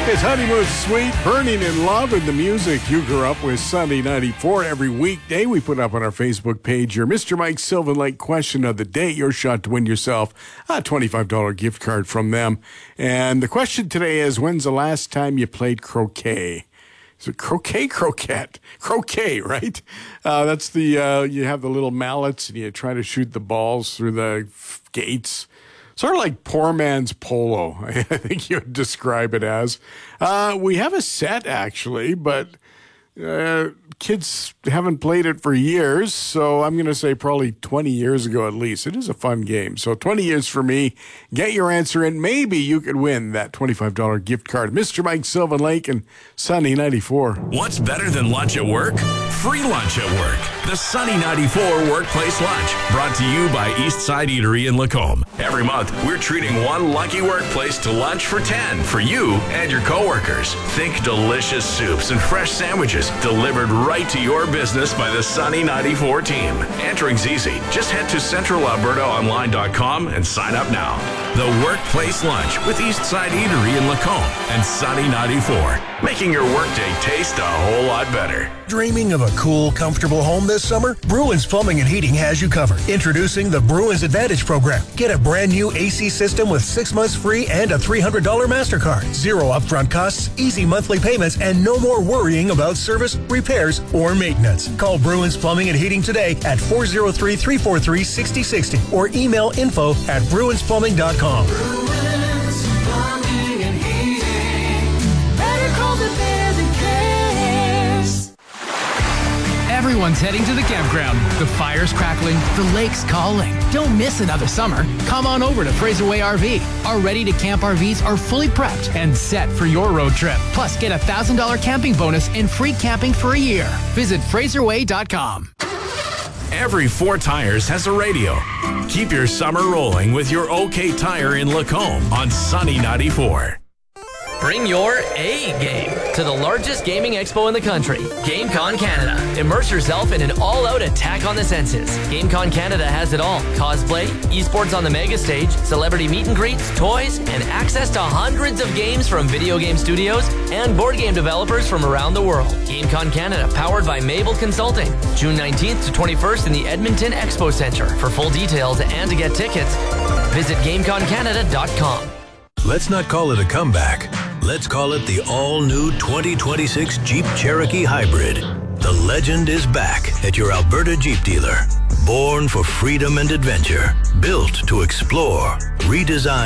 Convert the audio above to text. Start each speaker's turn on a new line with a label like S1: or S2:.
S1: It's Honeymoon Suite, Burning in Love, and the music you grew up with. Sunday 94 every weekday. We put up on our Facebook page your Mr. Mike Sylvan Lake question of the day. Your shot to win yourself a $25 gift card from them. And the question today is, when's the last time you played croquet? Is it croquet, croquette? Croquet, right? That's the, you have the little mallets and you try to shoot the balls through the gates. Sort of like poor man's polo, I think you would describe it as. We have a set, actually, but kids haven't played it for years, so I'm going to say probably 20 years ago at least. It is a fun game. So 20 years for me. Get your answer in. Maybe you could win that $25 gift card. Mr. Mike Sylvan Lake and Sunny 94.
S2: What's better than lunch at work? Free lunch at work. The Sunny 94 Workplace Lunch, brought to you by Eastside Eatery in Lacombe. Every month, we're treating one lucky workplace to lunch for 10 for you and your coworkers. Think delicious soups and fresh sandwiches delivered right to your business by the Sunny 94 team. Entering's easy. Just head to centralalbertaonline.com and sign up now. The Workplace Lunch with Eastside Eatery in Lacombe and Sunny 94, making your workday taste a whole lot better.
S3: Dreaming of a cool, comfortable home this summer? Bruins Plumbing and Heating has you covered. Introducing the Bruins Advantage Program. Get a brand new AC system with 6 months free and a $300 MasterCard. Zero upfront costs, easy monthly payments, and no more worrying about service, repairs, or maintenance. Call Bruins Plumbing and Heating today at 403-343-6060 or email info@bruinsplumbing.com.
S4: Bruins Plumbing and Heating. Better call the bear than cares.
S5: Everyone's heading to the campground. The fire's crackling, the lake's calling. Don't miss another summer. Come on over to Fraserway RV. Our ready-to-camp RVs are fully prepped and set for your road trip. Plus, get a $1,000 camping bonus and free camping for a year. Visit FraserWay.com.
S2: Every 4 Tires has a radio. Keep your summer rolling with your OK Tire in Lacombe on Sunny 94.
S6: Bring your A game to the largest gaming expo in the country, GameCon Canada. Immerse yourself in an all-out attack on the senses. GameCon Canada has it all. Cosplay, esports on the mega stage, celebrity meet and greets, toys, and access to hundreds of games from video game studios and board game developers from around the world. GameCon Canada, powered by Mabel Consulting. June 19th to 21st in the Edmonton Expo Center. For full details and to get tickets, visit GameConCanada.com.
S7: Let's not call it a comeback. Let's call it the all-new 2026 Jeep Cherokee Hybrid. The legend is back at your Alberta Jeep dealer. Born for freedom and adventure. Built to explore. Redesigned